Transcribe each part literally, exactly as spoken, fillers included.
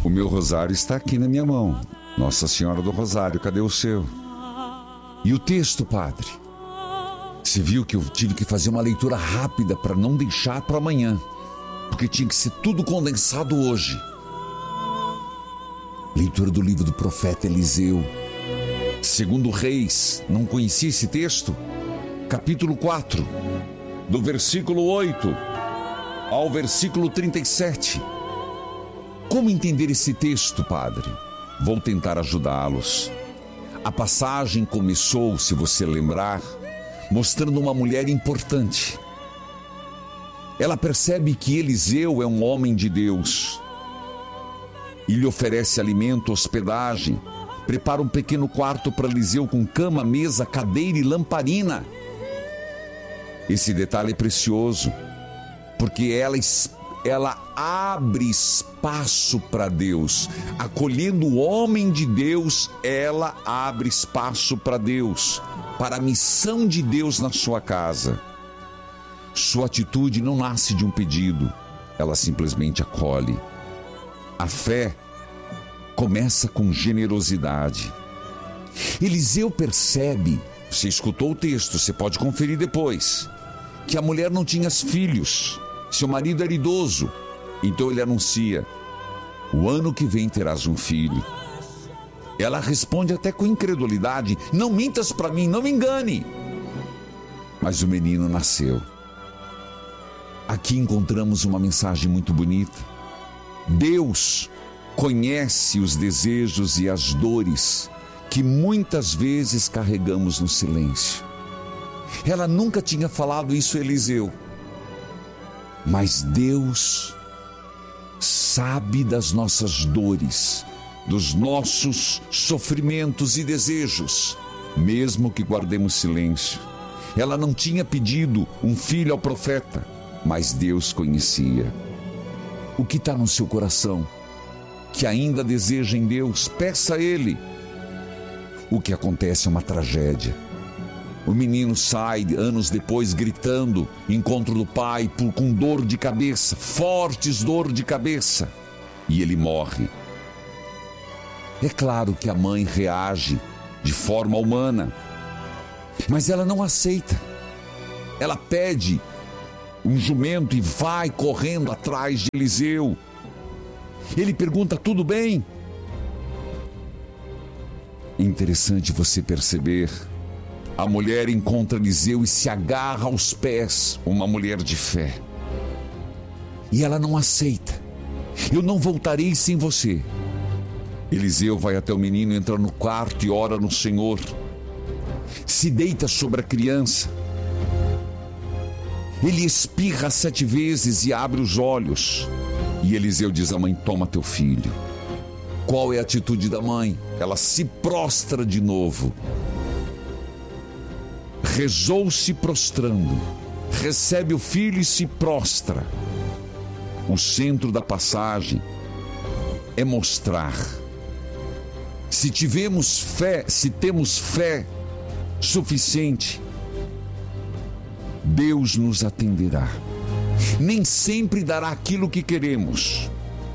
O meu rosário está aqui na minha mão. Nossa Senhora do Rosário, cadê o seu? E o texto, padre? Você viu que eu tive que fazer uma leitura rápida para não deixar para amanhã, porque tinha que ser tudo condensado hoje. Leitura do livro do profeta Eliseu, segundo Reis. Não conhecia esse texto? Capítulo quatro, do versículo oito ao versículo trinta e sete. Como entender esse texto, padre? Vou tentar ajudá-los. A passagem começou, se você lembrar, mostrando uma mulher importante. Ela percebe que Eliseu é um homem de Deus e lhe oferece alimento, hospedagem, prepara um pequeno quarto para Eliseu com cama, mesa, cadeira e lamparina. Esse detalhe é precioso, porque ela, ela abre espaço para Deus. Acolhendo o homem de Deus, ela abre espaço para Deus, para a missão de Deus na sua casa. Sua atitude não nasce de um pedido, ela simplesmente acolhe. A fé começa com generosidade. Eliseu percebe, você escutou o texto, você pode conferir depois, que a mulher não tinha filhos, seu marido era idoso. Então ele anuncia: o ano que vem terás um filho. Ela responde até com incredulidade: não mintas para mim, não me engane. Mas o menino nasceu. Aqui encontramos uma mensagem muito bonita. Deus conhece os desejos e as dores que muitas vezes carregamos no silêncio. Ela nunca tinha falado isso a Eliseu, mas Deus sabe das nossas dores, dos nossos sofrimentos e desejos, mesmo que guardemos silêncio. Ela não tinha pedido um filho ao profeta, mas Deus conhecia. O que está no seu coração, que ainda deseja em Deus, peça a Ele. O que acontece é uma tragédia. O menino sai anos depois gritando, encontro do pai, por, com dor de cabeça, fortes dor de cabeça, e ele morre. É claro que a mãe reage de forma humana, mas ela não aceita. Ela pede um jumento e vai correndo atrás de Eliseu. Ele pergunta: tudo bem? É interessante você perceber. A mulher encontra Eliseu e se agarra aos pés, uma mulher de fé. E ela não aceita. Eu não voltarei sem você. Eliseu vai até o menino, entra no quarto e ora no Senhor. Se deita sobre a criança. Ele espirra sete vezes e abre os olhos. E Eliseu diz à mãe: toma teu filho. Qual é a atitude da mãe? Ela se prostra de novo. Rezou-se prostrando, recebe o filho e se prostra. O centro da passagem é mostrar: se tivemos fé, se temos fé suficiente, Deus nos atenderá. Nem sempre dará aquilo que queremos,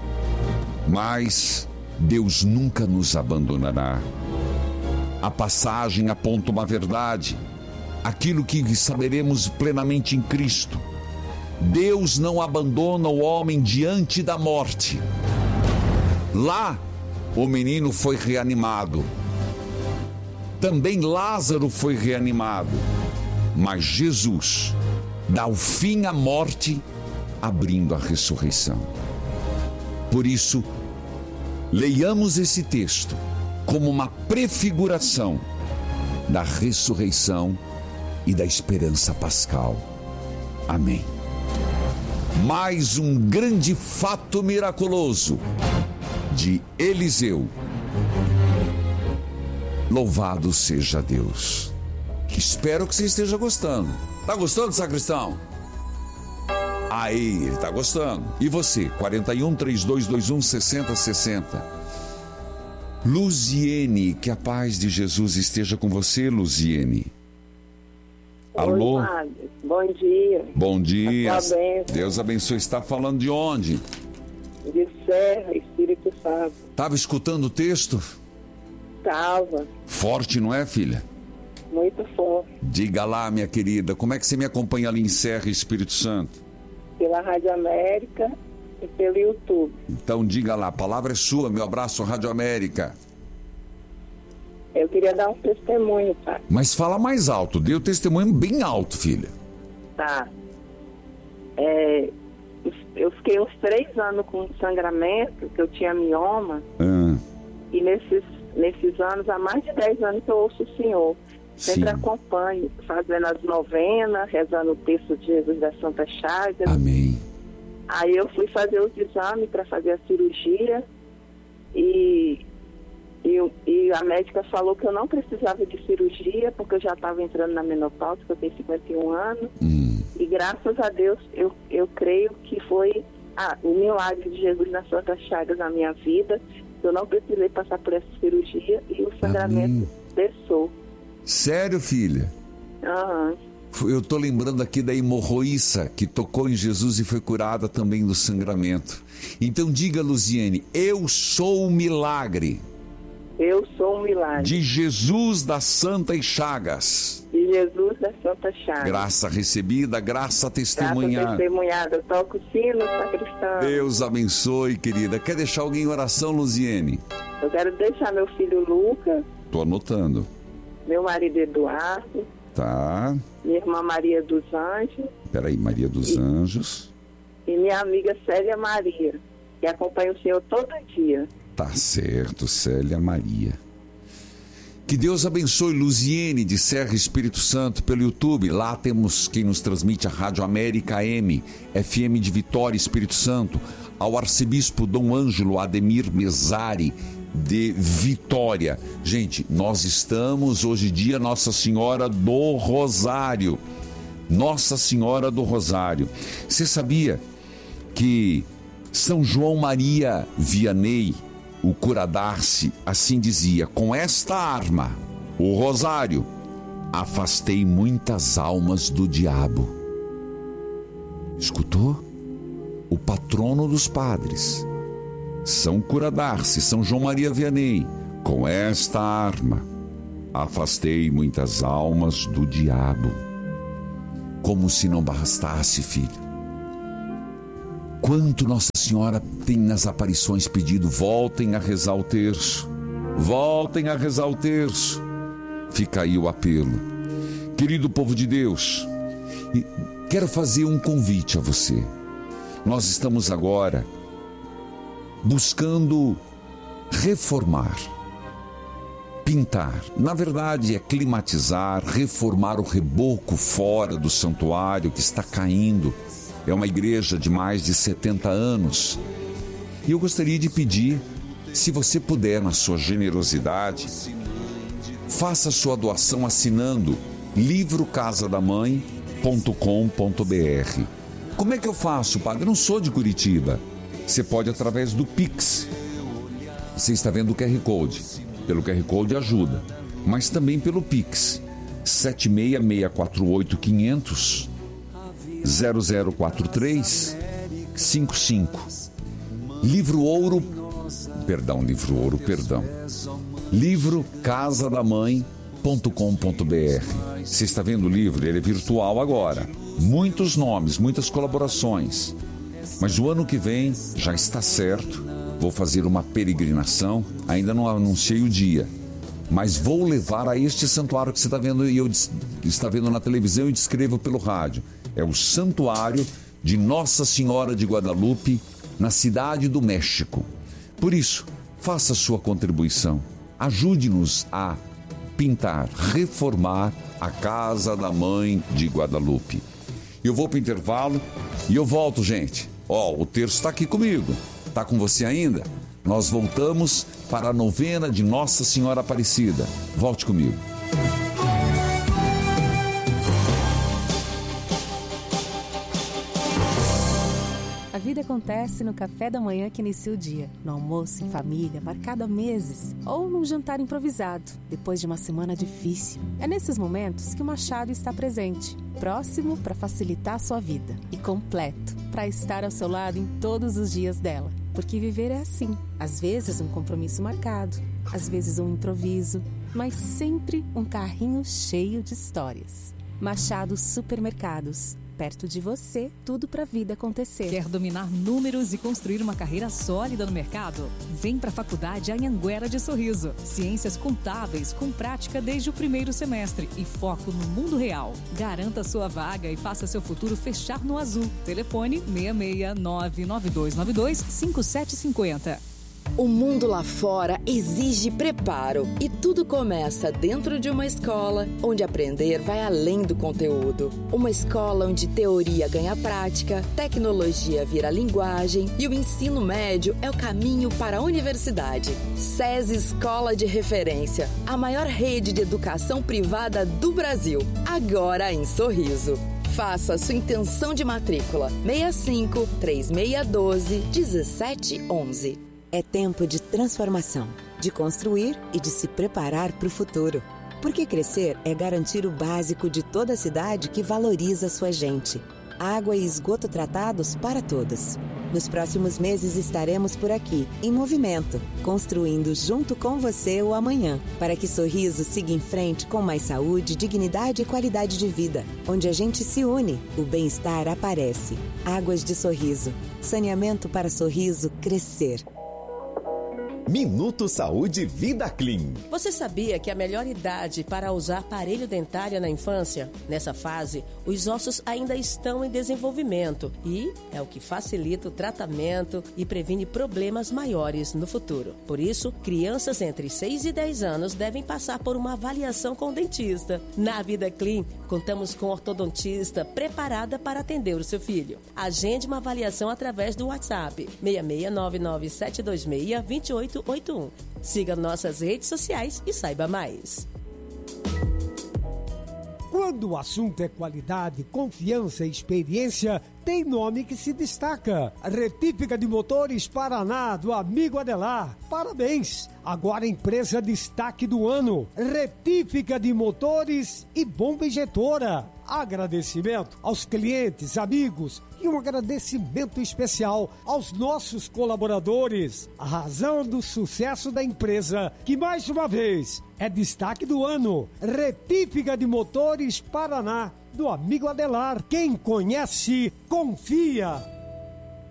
mas Deus nunca nos abandonará. A passagem aponta uma verdade, aquilo que saberemos plenamente em Cristo: Deus não abandona o homem diante da morte. Lá, o menino foi reanimado. Também Lázaro foi reanimado. Mas Jesus dá o fim à morte, abrindo a ressurreição. Por isso, leiamos esse texto como uma prefiguração da ressurreição e da esperança pascal. Amém. Mais um grande fato miraculoso de Eliseu. Louvado seja Deus. Espero que você esteja gostando. Tá gostando, sacristão? Aí, ele tá gostando. E você? quarenta e um, trinta e dois, vinte e um, sessenta, sessenta. Luziene, que a paz de Jesus esteja com você, Luziene. Alô? Oi, padre. Bom dia. Bom dia. Deus abençoe. Está falando de onde? de Serra, Espírito Santo. Estava escutando o texto? Estava. Forte, não é, filha? Muito forte. Diga lá, minha querida, como é que você me acompanha ali em Serra, Espírito Santo? Pela Rádio América e pelo YouTube. Então diga lá, a palavra é sua, meu abraço, Rádio América. Eu queria dar um testemunho, pai. Mas fala mais alto, dê o testemunho bem alto, filha. Tá. É, eu fiquei uns três anos com sangramento, que eu tinha mioma. Ah. E nesses, nesses anos, há mais de dez anos que eu ouço o Senhor. Sempre Sim. acompanho, fazendo as novenas, rezando o texto de Jesus da Santa Chagas. Amém. Aí eu fui fazer os exames para fazer a cirurgia e, e, e a médica falou que eu não precisava de cirurgia porque eu já estava entrando na menopausa, que eu tenho cinquenta e um anos. Hum. E graças a Deus eu, eu creio que foi ah, o milagre de Jesus na Santa Chagas na minha vida. Eu não precisei passar por essa cirurgia e o sangramento Amém. Cessou. Sério, filha? Aham. Uhum. Eu estou lembrando aqui da hemorroíça, que tocou em Jesus e foi curada também do sangramento. Então diga, Luziene, eu sou um milagre. Eu sou um milagre. De Jesus das Santas Chagas. De Jesus das Santas Chagas. Graça recebida, graça testemunhada. Graça testemunhada. Eu toco o sino, sacristão. Deus abençoe, querida. Quer deixar alguém em oração, Luziene? Eu quero deixar meu filho Lucas. Estou anotando. Meu marido Eduardo. Tá. Minha irmã Maria dos Anjos. Peraí, Maria dos e, Anjos. E minha amiga Célia Maria, que acompanha o Senhor todo dia. Tá certo, Célia Maria. Que Deus abençoe Luziene de Serra, Espírito Santo, pelo YouTube. Lá temos quem nos transmite a Rádio América M, F M de Vitória, Espírito Santo. Ao arcebispo Dom Ângelo Ademir Mesari, de Vitória. Gente, nós estamos hoje em dia Nossa Senhora do Rosário. Nossa Senhora do Rosário. Você sabia que São João Maria Vianney, o cura d'Arce, assim dizia: com esta arma, o rosário, afastei muitas almas do diabo. Escutou? O patrono dos padres, São Cura d'Arce, São João Maria Vianney, com esta arma, afastei muitas almas do diabo. Como se não bastasse, filho. Quanto Nossa Senhora tem nas aparições pedido: voltem a rezar o terço, voltem a rezar o terço. Fica aí o apelo. Querido povo de Deus, quero fazer um convite a você. Nós estamos agora buscando reformar, pintar, na verdade é climatizar, reformar o reboco fora do santuário que está caindo. É uma igreja de mais de setenta anos. E eu gostaria de pedir, se você puder, na sua generosidade, faça sua doação assinando livro casa da mãe ponto com ponto b r. Como é que eu faço, padre? Eu não sou de Curitiba. Você pode através do Pix. Você está vendo o Q R Code. Pelo Q R Code ajuda. Mas também pelo Pix. sete seis seis quatro oito cinco zero zero quatro três cinco cinco. Livro Ouro, perdão, Livro Ouro, perdão. Livro casa da mãe ponto com ponto b r. Você está vendo o livro? Ele é virtual agora. Muitos nomes, muitas colaborações. Mas o ano que vem já está certo. Vou fazer uma peregrinação. Ainda não anunciei o dia. Mas vou levar a este santuário que você está vendo e eu está vendo na televisão e descrevo pelo rádio. É o Santuário de Nossa Senhora de Guadalupe, na cidade do México. Por isso, faça sua contribuição. Ajude-nos a pintar, reformar a Casa da Mãe de Guadalupe. Eu vou para o intervalo e eu volto, gente. Ó, o terço está aqui comigo. Está com você ainda? Nós voltamos para a novena de Nossa Senhora Aparecida. Volte comigo. A vida acontece no café da manhã que inicia o dia, no almoço em família, marcado há meses, ou num jantar improvisado, depois de uma semana difícil. É nesses momentos que o Machado está presente, próximo para facilitar a sua vida e completo para estar ao seu lado em todos os dias dela. Porque viver é assim. Às vezes um compromisso marcado, às vezes um improviso, mas sempre um carrinho cheio de histórias. Machado Supermercados. Perto de você, tudo para a vida acontecer. Quer dominar números e construir uma carreira sólida no mercado? Vem para a Faculdade Anhanguera de Sorriso. Ciências contábeis com prática desde o primeiro semestre e foco no mundo real. Garanta sua vaga e faça seu futuro fechar no azul. Telefone seis seis nove nove dois nove dois cinco sete cinco zero. O mundo lá fora exige preparo e tudo começa dentro de uma escola onde aprender vai além do conteúdo. Uma escola onde teoria ganha prática, tecnologia vira linguagem e o ensino médio é o caminho para a universidade. SESI Escola de Referência, a maior rede de educação privada do Brasil, agora em Sorriso. Faça sua intenção de matrícula seis cinco, três seis um dois, um sete um um. É tempo de transformação, de construir e de se preparar para o futuro. Porque crescer é garantir o básico de toda cidade que valoriza sua gente. Água e esgoto tratados para todos. Nos próximos meses estaremos por aqui, em movimento, construindo junto com você o amanhã, para que Sorriso siga em frente com mais saúde, dignidade e qualidade de vida. Onde a gente se une, o bem-estar aparece. Águas de Sorriso. Saneamento para Sorriso crescer. Minuto Saúde Vida Clean. Você sabia que a melhor idade para usar aparelho dentário é na infância? Nessa fase, os ossos ainda estão em desenvolvimento e é o que facilita o tratamento e previne problemas maiores no futuro. Por isso, crianças entre seis e dez anos devem passar por uma avaliação com o dentista. Na Vida Clean, contamos com ortodontista preparada para atender o seu filho. Agende uma avaliação através do WhatsApp seis seis nove nove sete dois seis dois oito oito um. Siga nossas redes sociais e saiba mais. Quando o assunto é qualidade, confiança e experiência, tem nome que se destaca. Retífica de Motores Paraná, do amigo Adelar. Parabéns! Agora empresa destaque do ano. Retífica de Motores e Bomba Injetora. Agradecimento aos clientes, amigos e um agradecimento especial aos nossos colaboradores. A razão do sucesso da empresa, que mais uma vez é destaque do ano. Retífica de Motores Paraná, do amigo Adelar. Quem conhece, confia.